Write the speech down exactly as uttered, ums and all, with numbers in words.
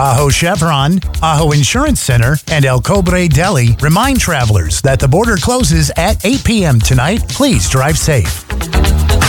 Ajo Chevron, Ajo Insurance Center, and El Cobre Deli remind travelers that the border closes at eight p.m. tonight. Please drive safe.